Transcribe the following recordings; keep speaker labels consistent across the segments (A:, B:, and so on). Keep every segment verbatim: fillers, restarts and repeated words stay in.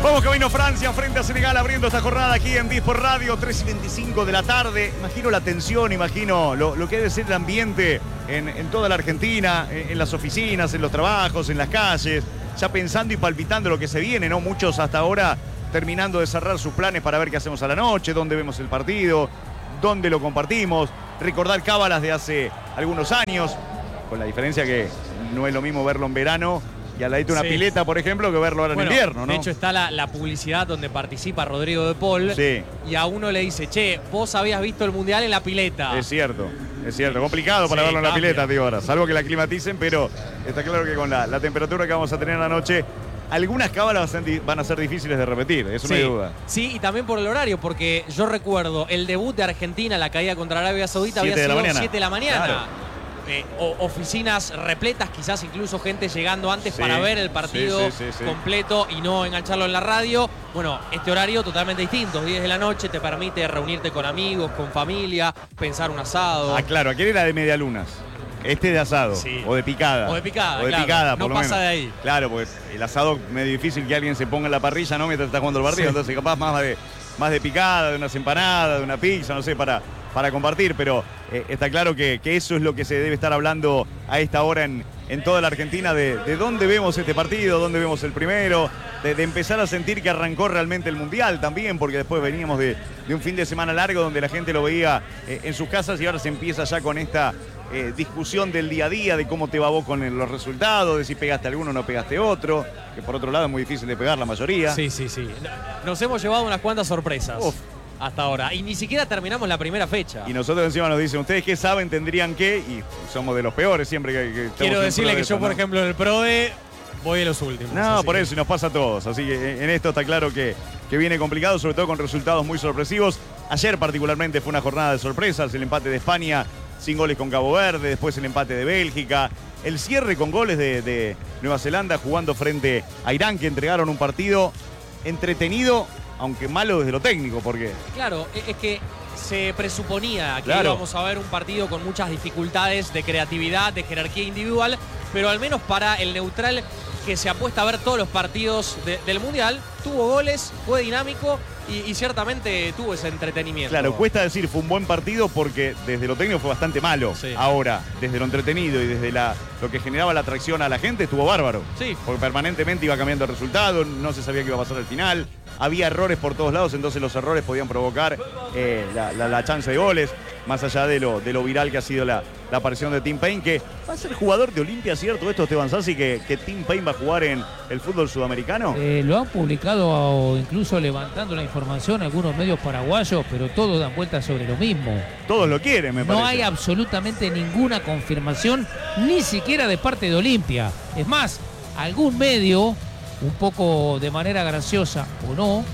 A: Vamos camino a Francia, frente a Senegal, abriendo esta jornada aquí en Disport Radio, tres y veinticinco de la tarde. Imagino la tensión, imagino lo, lo que debe ser el ambiente en, en toda la Argentina, en, en las oficinas, en los trabajos, en las calles, ya pensando y palpitando lo que se viene, ¿no? Muchos hasta ahora terminando de cerrar sus planes para ver qué hacemos a la noche, dónde vemos el partido, dónde lo compartimos, recordar cábalas de hace algunos años, con la diferencia que no es lo mismo verlo en verano y al ladito una sí. pileta, por ejemplo, que verlo ahora bueno, en invierno, ¿no?
B: De hecho, está la, la publicidad donde participa Rodrigo de Paul
A: sí.
B: y a uno le dice, che, vos habías visto el Mundial en la pileta.
A: Es cierto, es cierto. Complicado para sí, verlo en cambia. la pileta, digo ahora, salvo que la climaticen, pero está claro que con la, la temperatura que vamos a tener en la noche, algunas cábalas van a ser difíciles de repetir, eso
B: sí,
A: no hay duda.
B: Sí, y también por el horario, porque yo recuerdo el debut de Argentina, la caída contra Arabia Saudita, había sido siete de la mañana. Claro. Eh, o, oficinas repletas, quizás incluso gente llegando antes sí, para ver el partido sí, sí, sí, sí. completo y no engancharlo en la radio. Bueno, este horario totalmente distinto, diez de la noche te permite reunirte con amigos, con familia, pensar un asado.
A: Ah, claro, aquel era de medialunas. Este de asado,
B: sí.
A: o de picada.
B: O de picada,
A: o de
B: claro.
A: picada, por
B: no
A: lo
B: pasa
A: menos.
B: de ahí.
A: Claro, porque el asado es medio difícil que alguien se ponga en la parrilla, ¿no? Mientras está jugando el partido, sí. entonces capaz más de, más de picada, de unas empanadas, de una pizza, no sé, para, para compartir, pero eh, está claro que, que eso es lo que se debe estar hablando a esta hora en, en toda la Argentina, de, de dónde vemos este partido, dónde vemos el primero, de, de empezar a sentir que arrancó realmente el Mundial también, porque después veníamos de, de un fin de semana largo donde la gente lo veía eh, en sus casas y ahora se empieza ya con esta eh, discusión del día a día, de cómo te va vos con el, los resultados, de si pegaste alguno o no pegaste otro, que por otro lado es muy difícil de pegar la mayoría.
B: Sí, sí, sí. Nos hemos llevado unas cuantas sorpresas. Uf. Hasta ahora. Y ni siquiera terminamos la primera fecha.
A: Y nosotros encima nos dicen, ustedes qué saben, tendrían que, y somos de los peores siempre que, que
B: Quiero decirle que
A: eso,
B: yo, por
A: ¿no?
B: ejemplo, en el PRODE voy de los últimos.
A: No, por eso, y nos pasa a todos. Así que en esto está claro que, que viene complicado, sobre todo con resultados muy sorpresivos. Ayer particularmente fue una jornada de sorpresas, el empate de España sin goles con Cabo Verde, después el empate de Bélgica, el cierre con goles de, de Nueva Zelanda jugando frente a Irán, que entregaron un partido entretenido, aunque malo desde lo técnico, porque...
B: Claro, es que se presuponía que
A: claro.
B: íbamos a ver un partido con muchas dificultades de creatividad, de jerarquía individual, pero al menos para el neutral que se apuesta a ver todos los partidos de, del Mundial, tuvo goles, fue dinámico y, y ciertamente tuvo ese entretenimiento.
A: Claro, cuesta decir fue un buen partido porque desde lo técnico fue bastante malo.
B: Sí.
A: Ahora, desde lo entretenido y desde la, lo que generaba la atracción a la gente, estuvo bárbaro.
B: Sí.
A: Porque permanentemente iba cambiando el resultado, no se sabía qué iba a pasar al final. Había errores por todos lados, entonces los errores podían provocar eh, la, la, la chance de goles, más allá de lo, de lo viral que ha sido la, la aparición de Tim Payne, que va a ser jugador de Olimpia, ¿cierto? Esto, Esteban Sassi, que, que Tim Payne va a jugar en el fútbol sudamericano.
C: Eh, lo han publicado, incluso levantando la información algunos medios paraguayos, pero todos dan vueltas sobre lo mismo.
A: Todos lo quieren, me parece.
C: No hay absolutamente ninguna confirmación, ni siquiera de parte de Olimpia. Es más, algún medio, un poco de manera graciosa o no,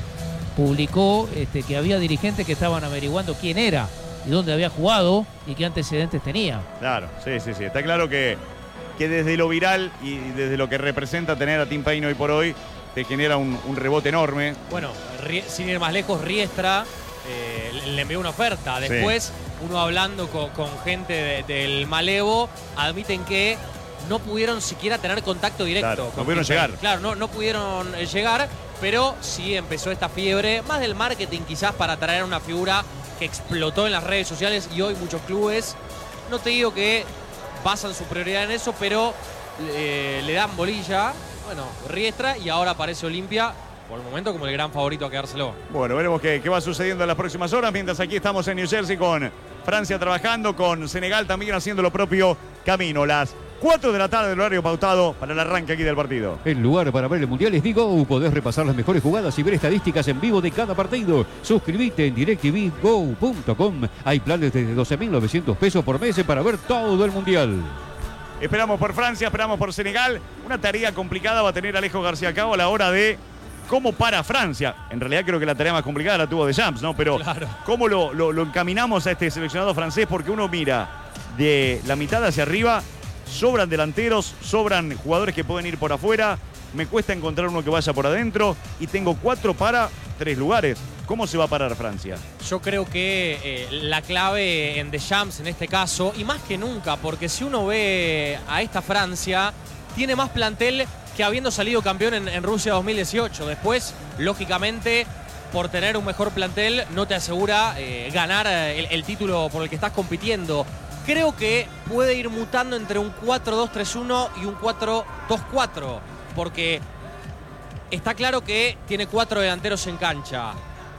C: publicó este, que había dirigentes que estaban averiguando quién era y dónde había jugado y qué antecedentes tenía.
A: Claro, sí, sí, sí. Está claro que, que desde lo viral y desde lo que representa tener a Tim Payne hoy por hoy, te genera un, un rebote enorme.
B: Bueno, sin ir más lejos, Riestra eh, le envió una oferta. Después, sí. uno hablando con, con gente de, del Malevo, admiten que no pudieron siquiera tener contacto directo.
A: Claro, no pudieron llegar.
B: Claro, no, no pudieron llegar, pero sí empezó esta fiebre, más del marketing quizás para traer una figura que explotó en las redes sociales y hoy muchos clubes, no te digo que basan su prioridad en eso, pero eh, le dan bolilla, bueno, Riestra, y ahora aparece Olimpia, por el momento como el gran favorito a quedárselo.
A: Bueno, veremos qué, qué va sucediendo en las próximas horas, mientras aquí estamos en New Jersey con Francia trabajando, con Senegal también haciendo lo propio camino. Las cuatro de la tarde del horario pautado para el arranque aquí del partido.
D: El lugar para ver el Mundial es Digo. Podés repasar las mejores jugadas y ver estadísticas en vivo de cada partido. Suscríbete en directv go punto com. Hay planes desde doce mil novecientos pesos por mes para ver todo el Mundial.
A: Esperamos por Francia, esperamos por Senegal. Una tarea complicada va a tener Alejo García Cabo a la hora de cómo para Francia. En realidad creo que la tarea más complicada la tuvo Deschamps, ¿no? Pero
B: claro.
A: cómo lo, lo, lo encaminamos a este seleccionado francés, porque uno mira de la mitad hacia arriba, sobran delanteros, sobran jugadores que pueden ir por afuera, me cuesta encontrar uno que vaya por adentro y tengo cuatro para tres lugares. ¿Cómo se va a parar Francia?
B: Yo creo que eh, la clave en Deschamps en este caso, y más que nunca, porque si uno ve a esta Francia, tiene más plantel que habiendo salido campeón en, en Rusia dos mil dieciocho. Después, lógicamente, por tener un mejor plantel, no te asegura eh, ganar el, el título por el que estás compitiendo. Creo que puede ir mutando entre un cuatro dos tres uno y un cuatro dos cuatro, porque está claro que tiene cuatro delanteros en cancha.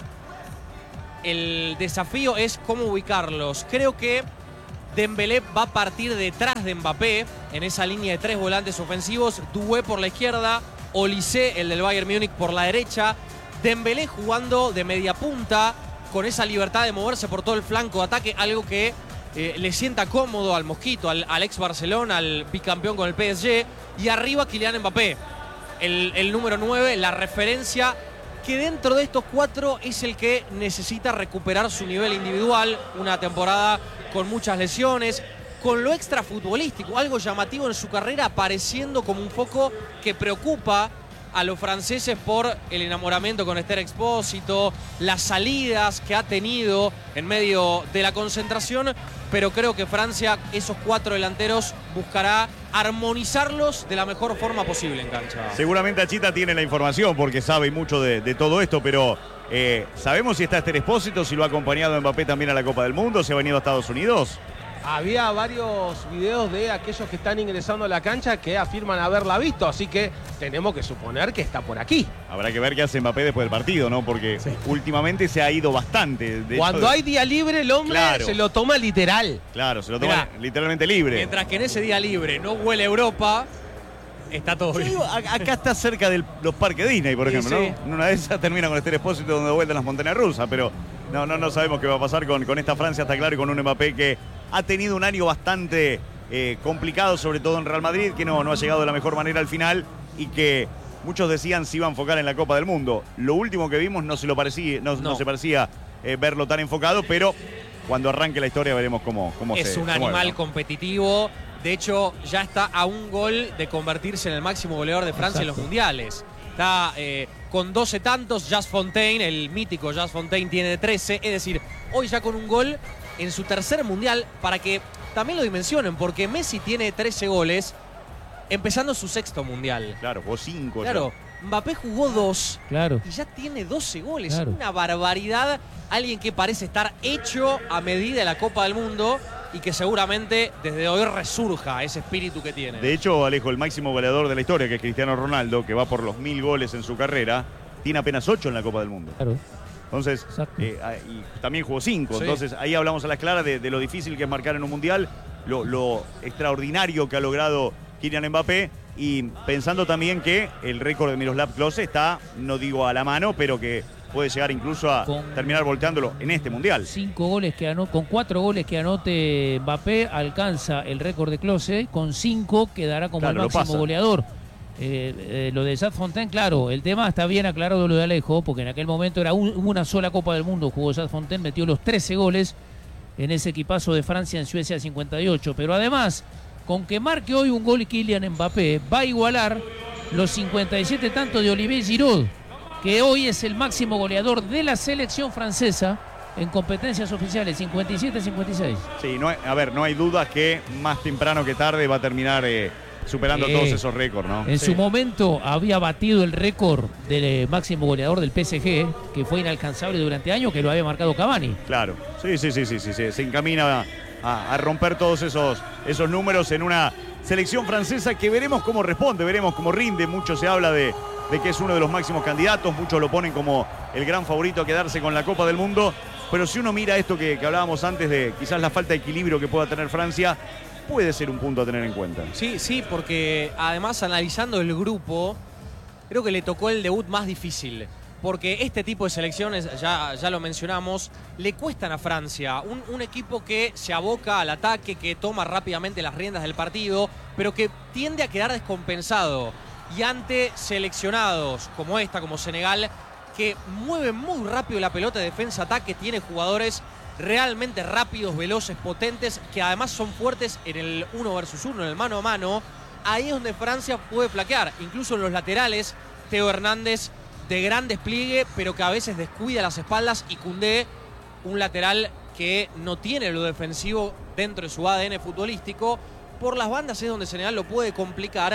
B: El desafío es cómo ubicarlos. Creo que Dembélé va a partir detrás de Mbappé en esa línea de tres volantes ofensivos. Doué por la izquierda, Olise, el del Bayern Múnich, por la derecha. Dembélé jugando de media punta con esa libertad de moverse por todo el flanco de ataque, algo que eh, le sienta cómodo al Mosquito, al, al ex Barcelona, al bicampeón con el P S G. Y arriba Kylian Mbappé, el, el número nueve, la referencia que dentro de estos cuatro es el que necesita recuperar su nivel individual. Una temporada con muchas lesiones, con lo extrafutbolístico, algo llamativo en su carrera, apareciendo como un foco que preocupa a los franceses por el enamoramiento con Esther Expósito, las salidas que ha tenido en medio de la concentración, pero creo que Francia, esos cuatro delanteros, buscará armonizarlos de la mejor forma posible en cancha.
A: Seguramente Achita tiene la información porque sabe mucho de, de todo esto, pero eh, ¿sabemos si está Esther Expósito, si lo ha acompañado Mbappé también a la Copa del Mundo, si ha venido a Estados Unidos?
E: Había varios videos de aquellos que están ingresando a la cancha que afirman haberla visto, así que tenemos que suponer que está por aquí.
A: Habrá que ver qué hace Mbappé después del partido, ¿no? Porque sí, últimamente se ha ido bastante. De
E: Cuando
A: hecho,
E: hay día libre, el hombre claro, se lo toma literal.
A: Claro, se lo toma Mirá, literalmente libre.
B: Mientras que en ese día libre no huele a Europa, está todo bien.
A: Digo, acá está cerca de los parques Disney, por ejemplo, sí, sí. ¿no? Una de esas termina con Esther Expósito donde vuelven las montañas rusas, pero no, no, no sabemos qué va a pasar con, con esta Francia, está claro, y con un Mbappé que ha tenido un año bastante eh, complicado, sobre todo en Real Madrid, que no, no ha llegado de la mejor manera al final y que muchos decían se iba a enfocar en la Copa del Mundo. Lo último que vimos no se, lo parecía, no, no. no se parecía eh, verlo tan enfocado, pero cuando arranque la historia veremos cómo, cómo
B: es
A: se...
B: Es un
A: cómo
B: animal
A: es, ¿no?
B: competitivo. De hecho, ya está a un gol de convertirse en el máximo goleador de Francia Exacto. en los mundiales. Está eh, con doce tantos. Jas Fontaine, el mítico Jas Fontaine, tiene trece. Es decir, hoy ya con un gol en su tercer mundial, para que también lo dimensionen, porque Messi tiene trece goles, empezando su sexto mundial.
A: Claro, jugó cinco.
B: Claro, ya. Mbappé jugó dos
C: claro.
B: y ya tiene doce goles.
C: Claro.
B: Una barbaridad. Alguien que parece estar hecho a medida de la Copa del Mundo y que seguramente desde hoy resurja ese espíritu que tiene.
A: De hecho, Alejo, el máximo goleador de la historia, que es Cristiano Ronaldo, que va por los mil goles en su carrera, tiene apenas ocho en la Copa del Mundo.
C: Claro.
A: Entonces, eh, y también jugó cinco. Sí. Entonces, ahí hablamos a las claras de, de lo difícil que es marcar en un mundial, lo, lo extraordinario que ha logrado Kylian Mbappé, y pensando también que el récord de Miroslav Klose está, no digo a la mano, pero que puede llegar incluso a con terminar volteándolo en este mundial.
C: Cinco goles que anote, con cuatro goles que anote Mbappé, alcanza el récord de Klose, con cinco quedará como claro, el máximo goleador. Eh, eh, lo de Jas Fontaine, claro, el tema está bien aclarado lo de Alejo, porque en aquel momento era un, una sola Copa del Mundo, jugó Jas Fontaine, metió los trece goles en ese equipazo de Francia en Suecia cincuenta y ocho, pero además, con que marque hoy un gol Kylian Mbappé, va a igualar los cincuenta y siete tantos de Olivier Giroud, que hoy es el máximo goleador de la selección francesa en competencias oficiales, cincuenta y siete a cincuenta y seis.
A: Sí, no hay, a ver, no hay dudas que más temprano que tarde va a terminar eh, superando eh, todos esos récords, ¿no?
C: En
A: sí.
C: su momento había batido el récord del máximo goleador del P S G, que fue inalcanzable durante años, que lo había marcado Cavani.
A: Claro, sí, sí, sí, sí, sí, sí. Se encamina a, a romper todos esos, esos números en una selección francesa que veremos cómo responde, veremos cómo rinde. Mucho se habla de, de que es uno de los máximos candidatos, muchos lo ponen como el gran favorito a quedarse con la Copa del Mundo, pero si uno mira esto que, que hablábamos antes de quizás la falta de equilibrio que pueda tener Francia, puede ser un punto a tener en cuenta.
B: Sí, sí, porque además analizando el grupo, creo que le tocó el debut más difícil. Porque este tipo de selecciones, ya, ya lo mencionamos, le cuestan a Francia. Un, un equipo que se aboca al ataque, que toma rápidamente las riendas del partido, pero que tiende a quedar descompensado. Y ante seleccionados como esta, como Senegal, que mueven muy rápido la pelota de defensa-ataque, tiene jugadores realmente rápidos, veloces, potentes, que además son fuertes en el uno versus uno, en el mano a mano. Ahí es donde Francia puede flaquear, incluso en los laterales. Theo Hernández de gran despliegue, pero que a veces descuida las espaldas, y Koundé, un lateral que no tiene lo defensivo dentro de su A D N futbolístico. Por las bandas es donde Senegal lo puede complicar,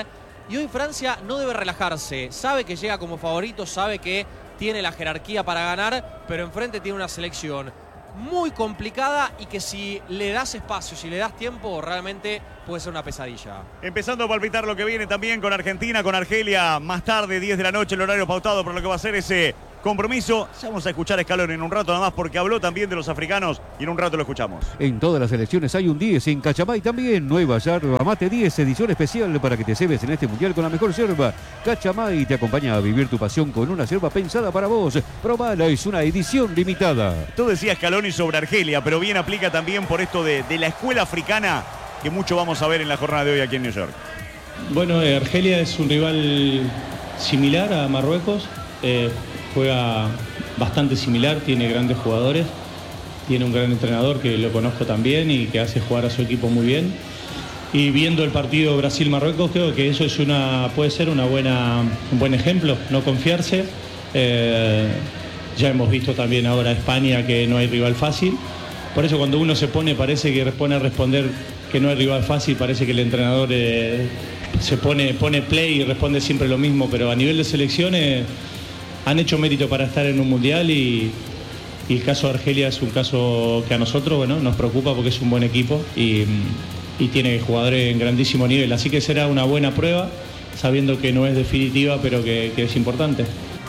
B: Y hoy Francia no debe relajarse. Sabe que llega como favorito, sabe que tiene la jerarquía para ganar, pero enfrente tiene una selección muy complicada y que si le das espacio, si le das tiempo, realmente puede ser una pesadilla.
A: Empezando a palpitar lo que viene también con Argentina, con Argelia, más tarde, diez de la noche, el horario pautado para lo que va a ser ese compromiso. Ya vamos a escuchar a Scaloni en un rato nada más porque habló también de los africanos y en un rato lo escuchamos.
D: En todas las selecciones hay un diez, en Cachamay también. Nueva yerba mate diez, edición especial para que te cebes en este mundial con la mejor yerba. Cachamay te acompaña a vivir tu pasión con una yerba pensada para vos. Probala, es una edición limitada.
A: Tú decías, Scaloni, sobre Argelia, pero bien aplica también por esto de, de la escuela africana que mucho vamos a ver en la jornada de hoy aquí en New York.
F: Bueno, eh, Argelia es un rival similar a Marruecos. Eh, Juega bastante similar, tiene grandes jugadores, tiene un gran entrenador que lo conozco también y que hace jugar a su equipo muy bien. Y viendo el partido Brasil-Marruecos, creo que eso es una, puede ser una buena, un buen ejemplo, no confiarse. Eh, ya hemos visto también ahora España que no hay rival fácil. Por eso cuando uno se pone, parece que pone a responder que no hay rival fácil, parece que el entrenador eh, se pone, pone play y responde siempre lo mismo, pero a nivel de selecciones han hecho mérito para estar en un mundial y, y el caso de Argelia es un caso que a nosotros, bueno, nos preocupa porque es un buen equipo y, y tiene jugadores en grandísimo nivel. Así que será una buena prueba, sabiendo que no es definitiva, pero que, que es importante.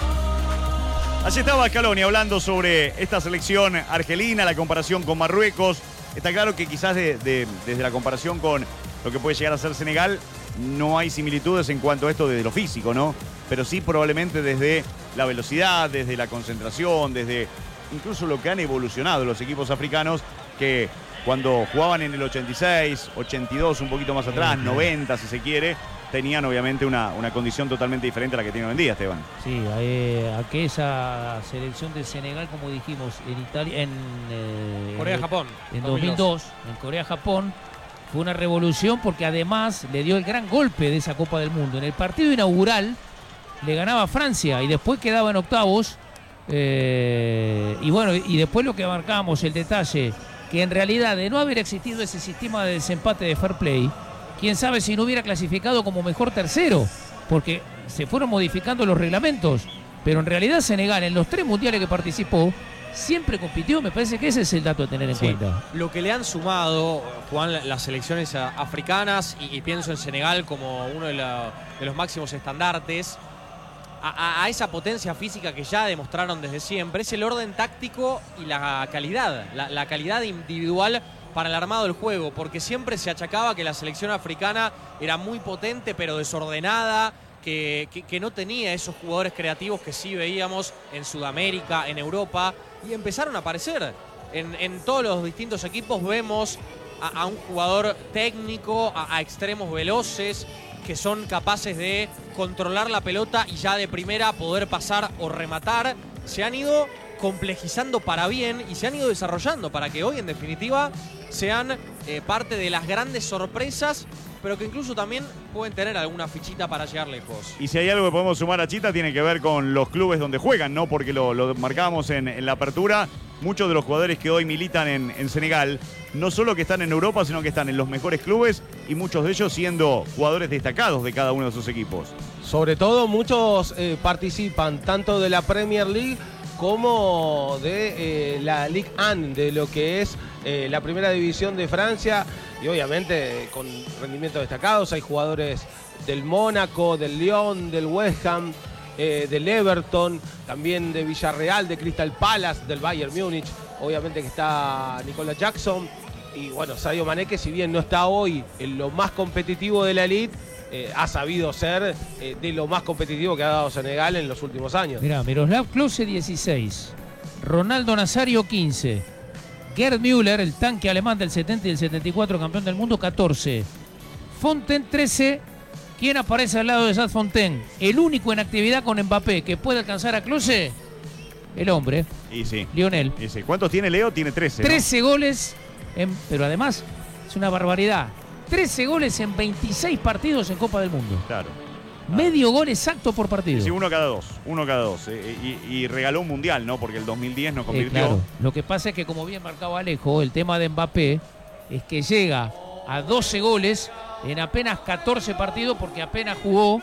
A: Así estaba Scaloni hablando sobre esta selección argelina, la comparación con Marruecos. Está claro que quizás de, de, desde la comparación con lo que puede llegar a ser Senegal, no hay similitudes en cuanto a esto desde lo físico, ¿no? Pero sí probablemente desde la velocidad, desde la concentración, desde incluso lo que han evolucionado los equipos africanos, que cuando jugaban en el ochenta y seis, ochenta y dos, un poquito más atrás, noventa si se quiere, tenían obviamente una, una condición totalmente diferente a la que tienen hoy en día, Esteban.
C: Sí, eh, aquella selección de Senegal, como dijimos, en Italia, en eh,
B: Corea-Japón,
C: en dos mil dos, en Corea-Japón, fue una revolución porque además le dio el gran golpe de esa Copa del Mundo. En el partido inaugural le ganaba a Francia y después quedaba en octavos. Eh, y bueno, y después lo que marcamos, el detalle, que en realidad de no haber existido ese sistema de desempate de fair play, quién sabe si no hubiera clasificado como mejor tercero, porque se fueron modificando los reglamentos. Pero en realidad Senegal, en los tres mundiales que participó, siempre compitió. Me parece que ese es el dato a tener en sí. cuenta.
B: Lo que le han sumado, Juan, las selecciones africanas, y, y pienso en Senegal como uno de, la, de los máximos estandartes, a, a esa potencia física que ya demostraron desde siempre, es el orden táctico y la calidad, la, la calidad individual para el armado del juego, porque siempre se achacaba que la selección africana era muy potente pero desordenada, que, que, que no tenía esos jugadores creativos que sí veíamos en Sudamérica, en Europa, y empezaron a aparecer. En, en todos los distintos equipos vemos a, a un jugador técnico, a, a extremos veloces, que son capaces de controlar la pelota y ya de primera poder pasar o rematar. Se han ido complejizando para bien y se han ido desarrollando para que hoy, en definitiva, sean eh, parte de las grandes sorpresas, pero que incluso también pueden tener alguna fichita para llegar lejos.
A: Y si hay algo que podemos sumar a Chita, tiene que ver con los clubes donde juegan, ¿no? Porque lo, lo marcábamos en, en la apertura. Muchos de los jugadores que hoy militan en, en Senegal, no solo que están en Europa, sino que están en los mejores clubes y muchos de ellos siendo jugadores destacados de cada uno de sus equipos.
E: Sobre todo muchos eh, participan tanto de la Premier League como de eh, la Ligue uno, de lo que es eh, la primera división de Francia, y obviamente eh, con rendimientos destacados. Hay jugadores del Mónaco, del Lyon, del West Ham, eh, del Everton, también de Villarreal, de Crystal Palace, del Bayern Múnich. Obviamente que está Nicolas Jackson y bueno, Sadio Mané, que si bien no está hoy en lo más competitivo de la elite, Eh, ha sabido ser eh, de lo más competitivo que ha dado Senegal en los últimos años.
C: Mirá, Miroslav Klose dieciséis, Ronaldo Nazario quince, Gerd Müller, el tanque alemán del setenta y el setenta y cuatro, campeón del mundo, catorce, Fontaine trece. ¿Quién aparece al lado de Jacques Fontaine? El único en actividad con Mbappé que puede alcanzar a Klose, el hombre,
A: y sí.
C: Lionel.
A: Y sí. ¿Cuántos tiene Leo? Tiene trece.
C: trece
A: ¿no?
C: goles, en, pero además es una barbaridad. trece goles en veintiséis partidos en Copa del Mundo.
A: Claro.
C: Medio gol exacto por partido.
A: Sí, uno cada dos. Uno cada dos. Eh, y, y regaló un mundial, ¿no? Porque el dos mil diez no convirtió.
C: Eh, claro. Lo que pasa es que, como bien marcaba Alejo, el tema de Mbappé es que llega a doce goles en apenas catorce partidos, porque apenas jugó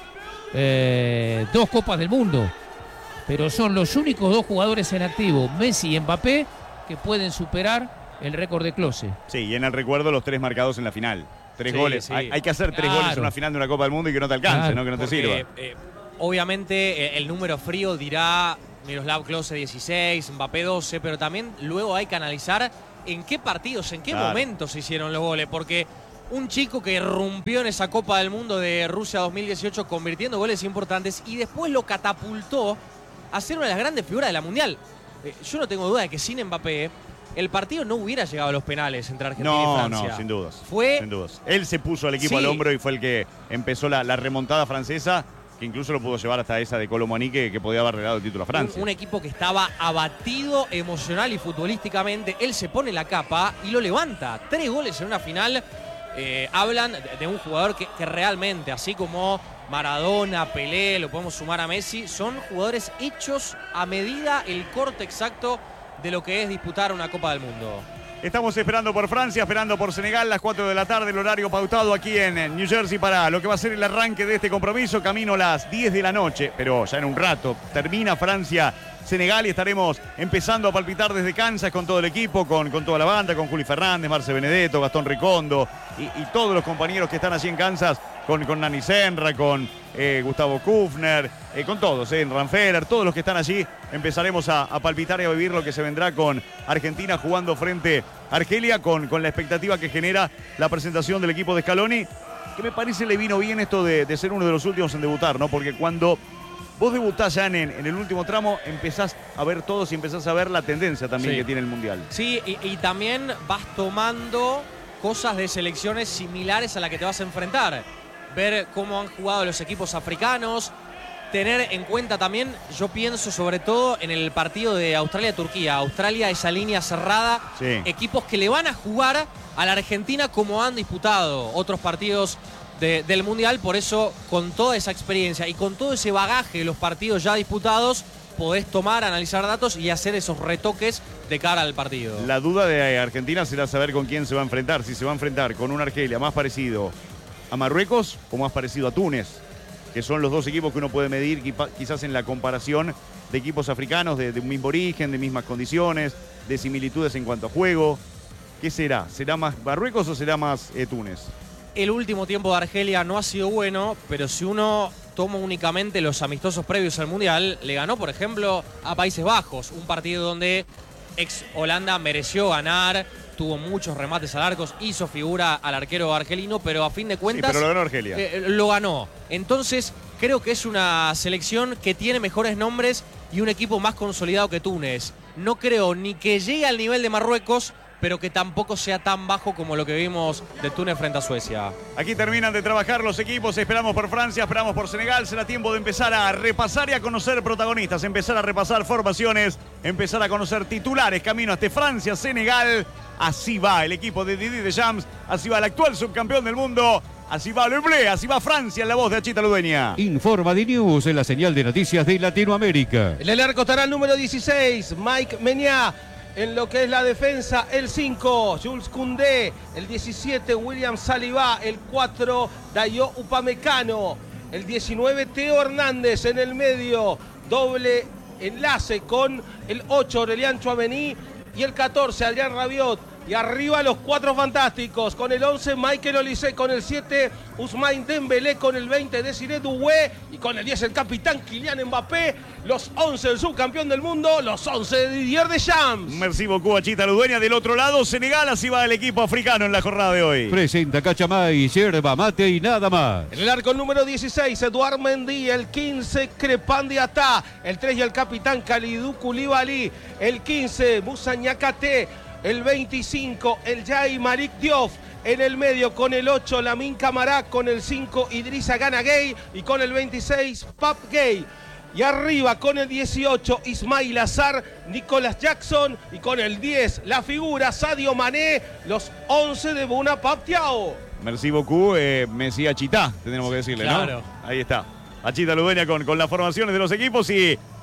C: eh, dos Copas del Mundo. Pero son los únicos dos jugadores en activo, Messi y Mbappé, que pueden superar el récord de Klose.
A: Sí, y en el recuerdo los tres marcados en la final. Tres
B: sí,
A: goles.
B: Sí.
A: Hay, hay que hacer tres
C: Claro.
A: goles en una final de una Copa del Mundo y que no te alcance,
C: Claro,
A: ¿no? Que no te
B: Porque,
A: sirva.
B: eh, obviamente eh, el número frío dirá Miroslav Klose dieciséis, Mbappé doce, pero también luego hay que analizar en qué partidos, en qué
A: Claro.
B: momentos se hicieron los goles, porque un chico que irrumpió en esa Copa del Mundo de Rusia dos mil dieciocho convirtiendo goles importantes y después lo catapultó a ser una de las grandes figuras de la Mundial. Eh, yo no tengo duda de que sin Mbappé el partido no hubiera llegado a los penales entre Argentina y
A: No,
B: Francia.
A: no, sin dudas.
B: Fue
A: Sin dudas. Él se puso al equipo
B: Sí.
A: al hombro y fue el que empezó la, la remontada francesa, que incluso lo pudo llevar hasta esa de Colomani que, que podía haber regalado el título a Francia.
B: Un, un equipo que estaba abatido emocional y futbolísticamente. Él se pone la capa y lo levanta. Tres goles en una final. Eh, hablan de, de un jugador que, que realmente, así como Maradona, Pelé, lo podemos sumar a Messi, son jugadores hechos a medida, el corte exacto de lo que es disputar una Copa del Mundo.
A: Estamos esperando por Francia, esperando por Senegal, las cuatro de la tarde, el horario pautado aquí en New Jersey para lo que va a ser el arranque de este compromiso. Camino a las diez de la noche, pero ya en un rato termina Francia-Senegal y estaremos empezando a palpitar desde Kansas con todo el equipo, con, con toda la banda, con Juli Fernández, Marce Benedetto, Gastón Ricondo y, y todos los compañeros que están allí en Kansas, con, con Nani Senra, con eh, Gustavo Kufner, eh, con todos, eh, Ranfeller, todos los que están allí. Empezaremos a, a palpitar y a vivir lo que se vendrá con Argentina jugando frente a Argelia, con, con la expectativa que genera la presentación del equipo de Scaloni, que me parece le vino bien esto de, de ser uno de los últimos en debutar, ¿no? Porque cuando vos debutás ya en, en el último tramo, empezás a ver todos y empezás a ver la tendencia también
B: Sí.
A: que tiene el Mundial.
B: Sí, y, y también vas tomando cosas de selecciones similares a la que te vas a enfrentar. Ver cómo han jugado los equipos africanos. Tener en cuenta también, yo pienso sobre todo en el partido de Australia-Turquía. Australia, esa línea cerrada.
A: Sí.
B: Equipos que le van a jugar a la Argentina como han disputado otros partidos de- del Mundial. Por eso, con toda esa experiencia y con todo ese bagaje de los partidos ya disputados, podés tomar, analizar datos y hacer esos retoques de cara al partido.
A: La duda de Argentina será saber con quién se va a enfrentar. Si se va a enfrentar con un Argelia más parecido a Marruecos o más parecido a Túnez, que son los dos equipos que uno puede medir quizás en la comparación de equipos africanos de, de un mismo origen, de mismas condiciones, de similitudes en cuanto a juego. ¿Qué será? ¿Será más Marruecos o será más eh, Túnez?
B: El último tiempo de Argelia no ha sido bueno, pero si uno toma únicamente los amistosos previos al Mundial, le ganó, por ejemplo, a Países Bajos, un partido donde ex Holanda mereció ganar, tuvo muchos remates al arco, hizo figura al arquero argelino, pero a fin de cuentas
A: Sí, pero lo ganó Argelia.
B: eh, lo ganó. Entonces, creo que es una selección que tiene mejores nombres y un equipo más consolidado que Túnez. No creo ni que llegue al nivel de Marruecos, pero que tampoco sea tan bajo como lo que vimos de Túnez frente a Suecia.
A: Aquí terminan de trabajar los equipos, esperamos por Francia, esperamos por Senegal, será tiempo de empezar a repasar y a conocer protagonistas, empezar a repasar formaciones, empezar a conocer titulares, camino hasta Francia, Senegal, así va el equipo de Didier Deschamps, así va el actual subcampeón del mundo, así va Le Bleu, así va Francia en la voz de Achita Ludueña.
D: Informa de News en la señal de noticias de Latinoamérica.
E: En el arco estará el número dieciséis, Mike Meniá. En lo que es la defensa, el cinco, Jules Koundé. El diecisiete, William Saliba. El cuatro, Dayo Upamecano. El diecinueve, Teo Hernández en el medio. Doble enlace con el ocho, Aurelian Tchouaméni. Y el catorce, Adrián Rabiot. Y arriba los cuatro fantásticos. Con el once, Michael Olise. Con el siete, Ousmane Dembélé. Con el veinte, Desiré Doué. Y con el diez, el capitán Kylian Mbappé. Los once del subcampeón del mundo. Los once de Didier Deschamps.
A: Merci beaucoup, Achita Ludueña. Del otro lado, Senegal, así va el equipo africano en la jornada de hoy.
D: Presenta Cachamay, yerba mate y nada más.
E: En el arco número dieciséis, Eduard Mendy. El quince, Crepin Diatta. El tres y el capitán Kalidou Koulibaly. El quince, Moussa Niakhaté. El veinticinco, el Jai Malik Diop. En el medio con el ocho, Lamine Camara. Con el cinco, Idrissa Gana Gueye. Y con el veintiséis, Pap Gueye. Y arriba con el dieciocho, Ismail Azar, Nicolas Jackson. Y con el diez, la figura Sadio Mané. Los once de Bonaparte Thiago.
A: Merci beaucoup, eh, Messi Achita, tendremos que decirle,
B: Claro.
A: ¿no? Ahí está. Achita Ludueña con, con las formaciones de los equipos y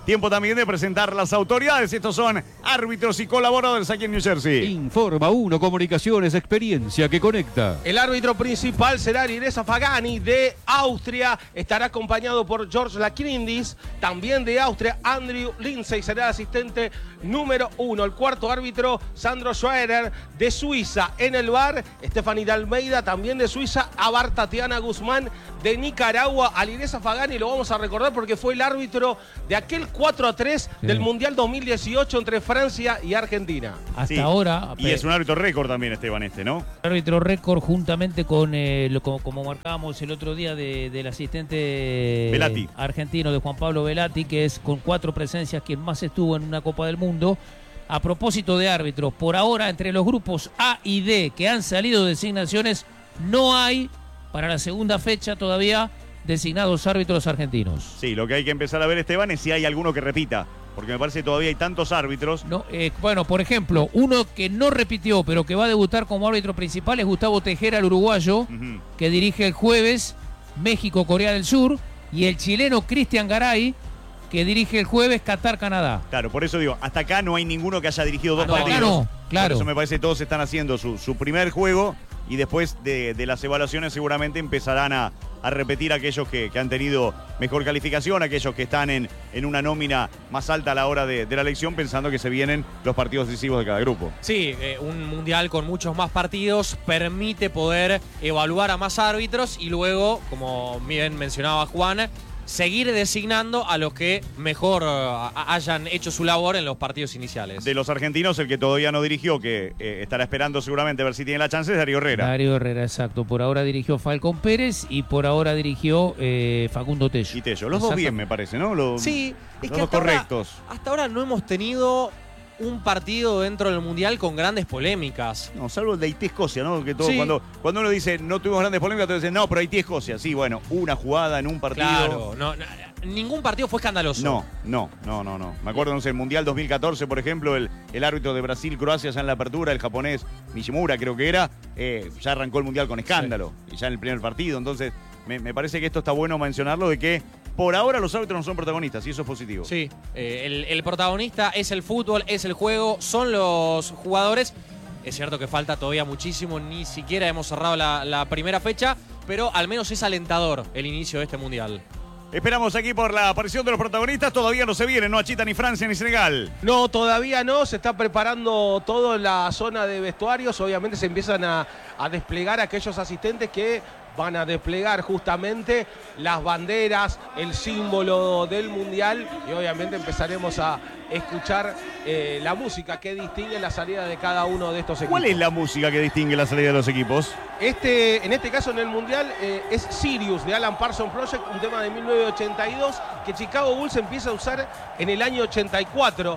A: Tiempo también de presentar las autoridades. Estos son árbitros y colaboradores aquí en New Jersey.
D: Informa Uno Comunicaciones, experiencia que conecta.
E: El árbitro principal será Alireza Fagani de Austria. Estará acompañado por George Lacrindis, también de Austria. Andrew Lindsay será el asistente número uno. El cuarto árbitro, Sandro Schwerer de Suiza. En el V A R, Stephanie de Almeida, también de Suiza. Abar Tatiana Guzmán de Nicaragua. Alireza Fagani lo vamos a recordar porque fue el árbitro de aquel cuatro a tres sí. del Mundial dos mil dieciocho entre Francia y Argentina.
C: Hasta
A: sí.
C: ahora.
A: Y es un árbitro récord también, Esteban, este, ¿no?
C: Árbitro récord juntamente con, eh, lo, como, como marcábamos el otro día de, del asistente
A: Velati.
C: argentino de Juan Pablo Velati, que es con cuatro presencias quien más estuvo en una Copa del Mundo. A propósito de árbitros, por ahora entre los grupos A y D que han salido designaciones, no hay para la segunda fecha todavía designados árbitros argentinos.
A: Sí, lo que hay que empezar a ver, Esteban, es si hay alguno que repita, porque me parece que todavía hay tantos árbitros.
C: No, eh, bueno, por ejemplo, uno que no repitió, pero que va a debutar como árbitro principal es Gustavo Tejera, el uruguayo, uh-huh. que dirige el jueves México-Corea del Sur, y el chileno Cristian Garay, que dirige el jueves Qatar-Canadá.
A: Claro, por eso digo, hasta acá no hay ninguno que haya dirigido dos
C: ah, no,
A: partidos.
C: No, claro.
A: Por eso me parece que todos están haciendo su, su primer juego y después de, de las evaluaciones seguramente empezarán a, a repetir aquellos que, que han tenido mejor calificación, aquellos que están en, en una nómina más alta a la hora de, de la elección, pensando que se vienen los partidos decisivos de cada grupo.
B: Sí, eh, un mundial con muchos más partidos permite poder evaluar a más árbitros y luego, como bien mencionaba Juan, seguir designando a los que mejor uh, hayan hecho su labor en los partidos iniciales.
A: De los argentinos, el que todavía no dirigió, que eh, estará esperando seguramente a ver si tiene la chance, es Darío Herrera.
C: Darío Herrera, exacto. Por ahora dirigió Falcón Pérez y por ahora dirigió eh, Facundo Tello.
A: Y Tello. Los dos bien, me parece, ¿no? Los,
B: sí, es
A: los
B: que
A: dos
B: hasta
A: correctos.
B: Ahora, hasta ahora no hemos tenido un partido dentro del Mundial con grandes polémicas.
A: No, salvo el de Haití-Escocia, ¿no? Que todo,
B: sí.
A: cuando, cuando uno dice no tuvimos grandes polémicas, todos dicen no, pero Haití-Escocia. Sí, bueno, una jugada en un partido.
B: Claro, no, no, ningún partido fue escandaloso.
A: No, no, no, no, no. Me acuerdo, no sé, el Mundial dos mil catorce, por ejemplo, el, el árbitro de Brasil-Croacia ya en la apertura, el japonés Nishimura, creo que era, eh, ya arrancó el Mundial con escándalo, sí. y ya en el primer partido. Entonces, me, me parece que esto está bueno mencionarlo, de que por ahora los árbitros no son protagonistas, y eso es positivo.
B: Sí, eh, el, el protagonista es el fútbol, es el juego, son los jugadores. Es cierto que falta todavía muchísimo, ni siquiera hemos cerrado la, la primera fecha, pero al menos es alentador el inicio de este Mundial.
A: Esperamos aquí por la aparición de los protagonistas. Todavía no se vienen, no achita ni Francia ni Senegal.
E: No, todavía no. Se está preparando todo en la zona de vestuarios. Obviamente se empiezan a, a desplegar aquellos asistentes que van a desplegar justamente las banderas, el símbolo del Mundial, y obviamente empezaremos a escuchar eh, la música que distingue la salida de cada uno de estos equipos.
A: ¿Cuál es la música que distingue la salida de los equipos?
E: Este, en este caso en el Mundial eh, es Sirius de Alan Parsons Project, un tema de mil novecientos ochenta y dos que Chicago Bulls empieza a usar en el año ochenta y cuatro.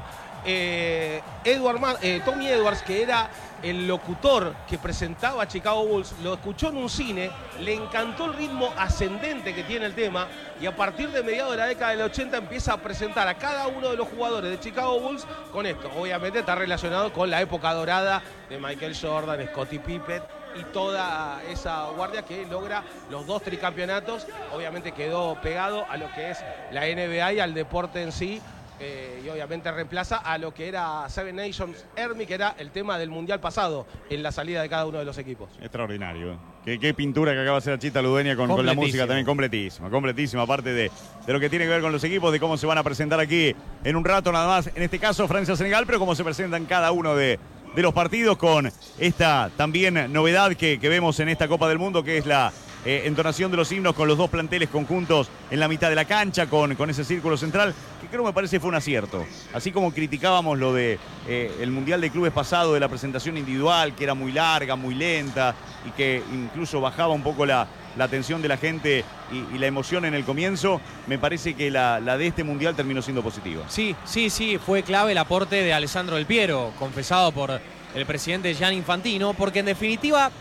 E: Eh, Edward, eh, Tommy Edwards, que era el locutor que presentaba a Chicago Bulls, lo escuchó en un cine, le encantó el ritmo ascendente que tiene el tema y a partir de mediados de la década del ochenta empieza a presentar a cada uno de los jugadores de Chicago Bulls con esto. Obviamente está relacionado con la época dorada de Michael Jordan, Scottie Pippen y toda esa guardia que logra los dos tricampeonatos. Obviamente quedó pegado a lo que es la N B A y al deporte en sí. Eh, y obviamente reemplaza a lo que era Seven Nations Army, que era el tema del Mundial pasado, en la salida de cada uno de los equipos.
A: Extraordinario. Qué, qué pintura que acaba de hacer Chita Ludueña con, con la música también, completísima, completísima, aparte de, de lo que tiene que ver con los equipos, de cómo se van a presentar aquí en un rato nada más, en este caso Francia-Senegal, pero cómo se presentan cada uno de, de los partidos con esta también novedad que, que vemos en esta Copa del Mundo, que es la Eh, entonación de los himnos con los dos planteles conjuntos en la mitad de la cancha, con, con ese círculo central, que creo me parece fue un acierto. Así como criticábamos lo de eh, el Mundial de Clubes pasado, de la presentación individual, que era muy larga, muy lenta, y que incluso bajaba un poco la, la atención de la gente y, y la emoción en el comienzo, me parece que la, la de este Mundial terminó siendo positiva.
B: Sí, sí, sí, fue clave el aporte de Alessandro Del Piero, confesado por el presidente Gianni Infantino, porque en definitiva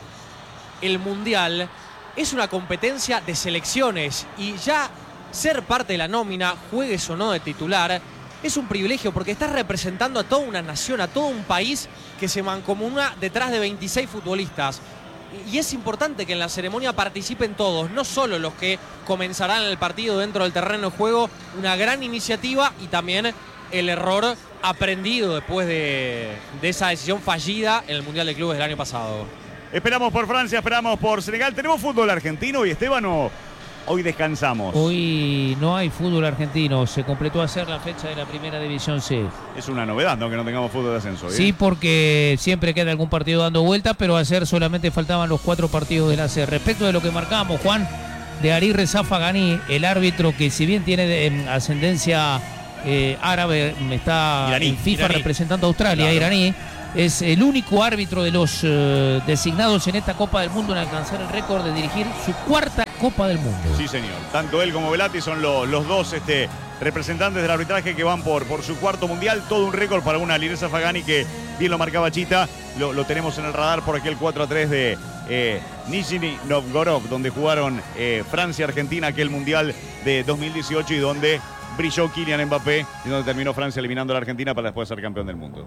B: el Mundial es una competencia de selecciones y ya ser parte de la nómina, juegues o no de titular, es un privilegio porque estás representando a toda una nación, a todo un país que se mancomunea detrás de veintiséis futbolistas. Y es importante que en la ceremonia participen todos, no solo los que comenzarán el partido dentro del terreno de juego. Una gran iniciativa y también el error aprendido después de, de esa decisión fallida en el Mundial de Clubes del año pasado.
A: Esperamos por Francia, esperamos por Senegal. ¿Tenemos fútbol argentino y Esteban o hoy descansamos?
C: Hoy no hay fútbol argentino, se completó ayer la fecha de la Primera División C.
A: Es una novedad, ¿no? Que no tengamos fútbol de ascenso. ¿eh?
C: Sí, porque siempre queda algún partido dando vuelta, pero ayer solamente faltaban los cuatro partidos de la C. Respecto de lo que marcamos, Juan, de Ari Reza Fagani, el árbitro que si bien tiene de, eh, ascendencia eh, árabe, está iraní, en FIFA iraní. representando a Australia, claro. iraní, es el único árbitro de los eh, designados en esta Copa del Mundo en alcanzar el récord de dirigir su cuarta Copa del Mundo.
A: Sí, señor. Tanto él como Velati son lo, los dos este, representantes del arbitraje que van por, por su cuarto mundial. Todo un récord para una Ali Reza Fagani que bien lo marcaba Chita. Lo, lo tenemos en el radar por aquel cuatro a tres de eh, Nizhny Novgorod, donde jugaron eh, Francia-Argentina aquel mundial de dos mil dieciocho y donde brilló Kylian Mbappé y donde terminó Francia eliminando a la Argentina para después ser campeón del mundo.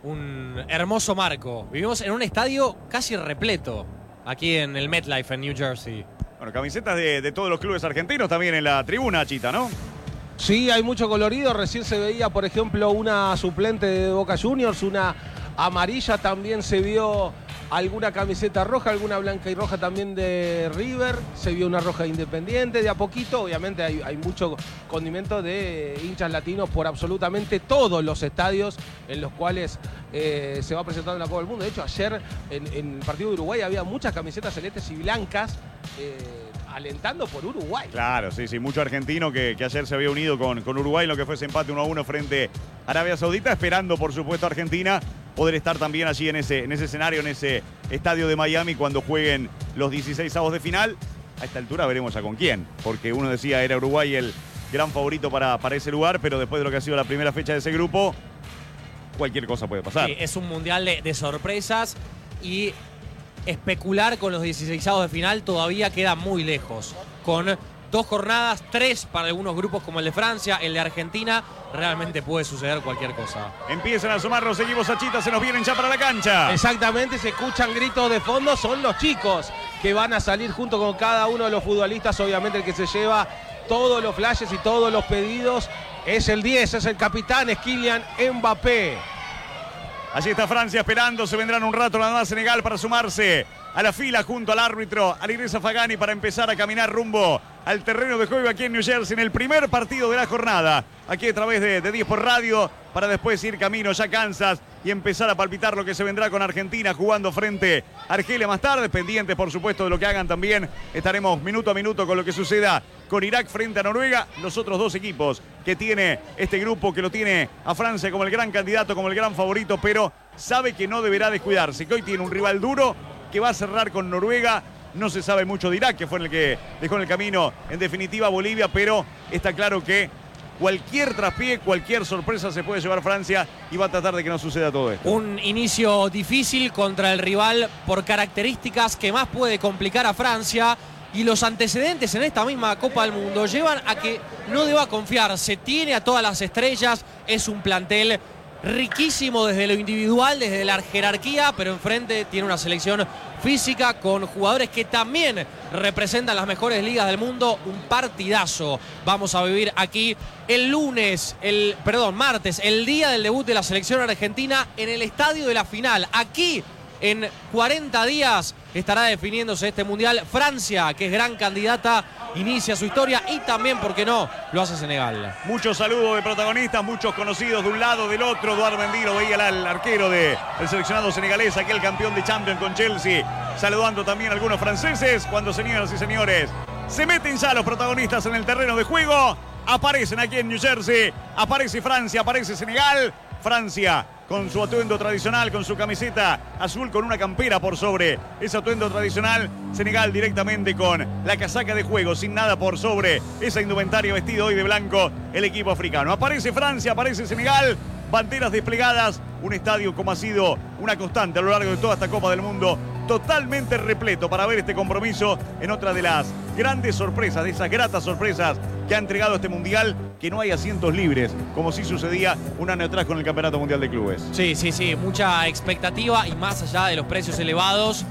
B: Un hermoso marco. Vivimos en un estadio casi repleto aquí en el MetLife en New Jersey.
A: Bueno, camisetas de, de todos los clubes argentinos también en la tribuna, Chita, ¿no?
E: Sí, hay mucho colorido. Recién se veía, por ejemplo, una suplente de Boca Juniors, una amarilla. También se vio alguna camiseta roja, alguna blanca y roja también de River. Se vio una roja Independiente. De a poquito, obviamente, hay, hay mucho condimento de hinchas latinos por absolutamente todos los estadios en los cuales eh, se va presentando la Copa del Mundo. De hecho, ayer en, en el partido de Uruguay había muchas camisetas celestes y blancas eh, alentando por Uruguay.
A: Claro, sí, sí, mucho argentino que, que ayer se había unido con, con Uruguay en lo que fue ese empate uno a uno frente a Arabia Saudita, esperando por supuesto a Argentina poder estar también allí en ese, en ese escenario, en ese estadio de Miami cuando jueguen los dieciseisavos de final. A esta altura veremos a con quién, porque uno decía era Uruguay el gran favorito para, para ese lugar, pero después de lo que ha sido la primera fecha de ese grupo, cualquier cosa puede pasar.
B: Sí, es un mundial de, de sorpresas y especular con los dieciseisavos de final todavía queda muy lejos. Con dos jornadas, tres para algunos grupos como el de Francia, el de Argentina, realmente puede suceder cualquier cosa.
A: Empiezan a sumar los equipos a Chita, se nos vienen ya para la cancha.
E: Exactamente, se escuchan gritos de fondo, son los chicos que van a salir junto con cada uno de los futbolistas. Obviamente el que se lleva todos los flashes y todos los pedidos es el diez, es el capitán, es Kylian Mbappé.
A: Allí está Francia esperando, se vendrán un rato nada más Senegal para sumarse a la fila junto al árbitro Ali Reza Fagani para empezar a caminar rumbo al terreno de juego aquí en New Jersey en el primer partido de la jornada. Aquí a través de, de diez por radio para después ir camino ya a Kansas y empezar a palpitar lo que se vendrá con Argentina jugando frente a Argelia más tarde. Pendientes por supuesto de lo que hagan también. Estaremos minuto a minuto con lo que suceda con Irak frente a Noruega. Los otros dos equipos que tiene este grupo, que lo tiene a Francia como el gran candidato, como el gran favorito, pero sabe que no deberá descuidarse, que hoy tiene un rival duro que va a cerrar con Noruega. No se sabe mucho de Irak, que fue el que dejó en el camino en definitiva Bolivia, pero está claro que cualquier traspié, cualquier sorpresa se puede llevar Francia y va a tratar de que no suceda todo esto.
B: Un inicio difícil contra el rival por características que más puede complicar a Francia. Y los antecedentes en esta misma Copa del Mundo llevan a que no deba confiarse. Tiene a todas las estrellas, es un plantel riquísimo desde lo individual, desde la jerarquía, pero enfrente tiene una selección física con jugadores que también representan las mejores ligas del mundo. Un partidazo vamos a vivir aquí el lunes, el perdón, martes, el día del debut de la selección argentina en el estadio de la final. Aquí en cuarenta días estará definiéndose este mundial. Francia, que es gran candidata, inicia su historia y también, ¿por qué no?, lo hace Senegal.
A: Muchos saludos de protagonistas, muchos conocidos de un lado, del otro. Eduardo Mendy lo veía al arquero del seleccionado senegalés, aquel campeón de Champions con Chelsea, saludando también a algunos franceses. Cuando, señoras y señores, se meten ya los protagonistas en el terreno de juego, aparecen aquí en New Jersey, aparece Francia, aparece Senegal. Francia con su atuendo tradicional, con su camiseta azul, con una campera por sobre ese atuendo tradicional. Senegal directamente con la casaca de juego, sin nada por sobre esa indumentaria, vestido hoy de blanco el equipo africano. Aparece Francia, aparece Senegal, banderas desplegadas, un estadio como ha sido una constante a lo largo de toda esta Copa del Mundo, totalmente repleto para ver este compromiso en otra de las grandes sorpresas, de esas gratas sorpresas que ha entregado este Mundial, que no hay asientos libres, como sí sucedía un año atrás con el Campeonato Mundial de Clubes.
B: Sí, sí, sí, mucha expectativa y más allá de los precios elevados,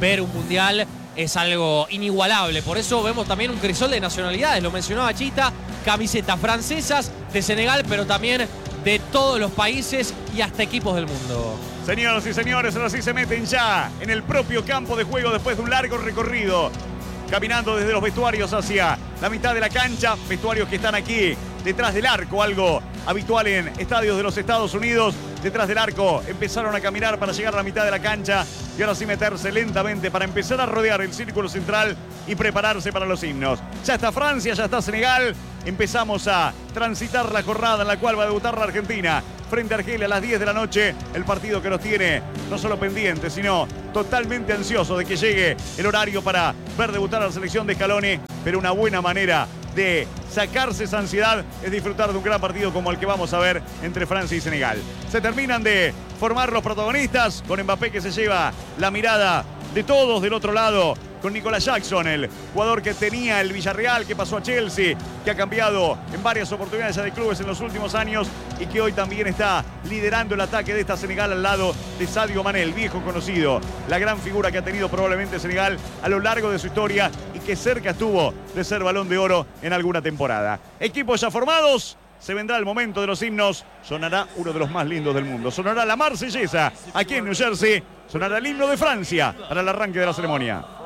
B: ver un mundial es algo inigualable. Por eso vemos también un crisol de nacionalidades, lo mencionaba Chita, camisetas francesas, de Senegal, pero también de todos los países y hasta equipos del mundo.
A: Señoras y señores, ahora sí se meten ya en el propio campo de juego después de un largo recorrido, caminando desde los vestuarios hacia la mitad de la cancha, vestuarios que están aquí detrás del arco, algo habitual en estadios de los Estados Unidos. Detrás del arco empezaron a caminar para llegar a la mitad de la cancha y ahora sí meterse lentamente para empezar a rodear el círculo central y prepararse para los himnos. Ya está Francia, ya está Senegal. Empezamos a transitar la jornada en la cual va a debutar la Argentina frente a Argelia a las diez de la noche. El partido que nos tiene no solo pendiente, sino totalmente ansioso de que llegue el horario para ver debutar a la selección de Scaloni. Pero una buena manera de sacarse esa ansiedad es disfrutar de un gran partido como el que vamos a ver entre Francia y Senegal. Se terminan de formar los protagonistas con Mbappé, que se lleva la mirada de todos del otro lado, con Nicolas Jackson, el jugador que tenía el Villarreal, que pasó a Chelsea, que ha cambiado en varias oportunidades ya de clubes en los últimos años y que hoy también está liderando el ataque de esta Senegal al lado de Sadio Mané, el viejo conocido, la gran figura que ha tenido probablemente Senegal a lo largo de su historia y que cerca estuvo de ser Balón de Oro en alguna temporada. Equipos ya formados. Se vendrá el momento de los himnos. Sonará uno de los más lindos del mundo. Sonará la Marsellesa aquí en New Jersey. Sonará el himno de Francia para el arranque de la ceremonia.